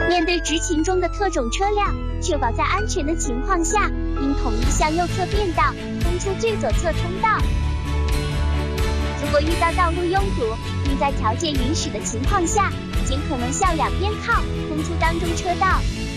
面对执勤中的特种车辆，确保在安全的情况下，应统一向右侧变道，通出最左侧通道。如果遇到道路拥堵，应在条件允许的情况下，尽可能向两边靠，空出当中车道。